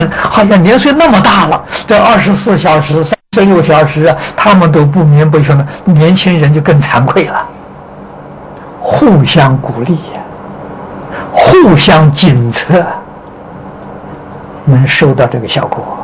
好像年岁那么大了，这24小时、36小时，他们都不眠不休了，年轻人就更惭愧了。互相鼓励呀，互相检测，能收到这个效果。